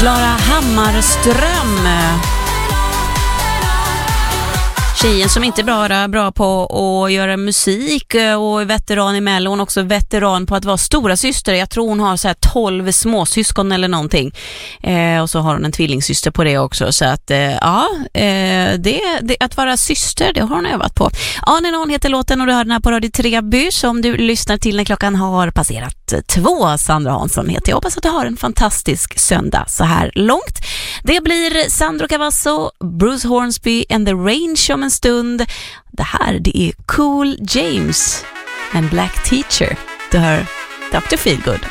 Klara Hammarström. Tjejen som inte bara är bra på att göra musik och är veteran i Mello, hon är också veteran på att vara stora syster. Jag tror hon har så här 12 småsyskon eller någonting. Och så har hon en tvillingsyster på det också. Så att det att vara syster, det har hon övat på. Anenon heter låten och du hör den här på Radio Treby som du lyssnar till när klockan har passerat 2. Sandra Hansson heter jag. Hoppas att du har en fantastisk söndag så här långt. Det blir Sandro Cavazzo, Bruce Hornsby and the Range om en stund. Det här, det är Cool James and Black Teacher. Du hör Dr. Feelgood.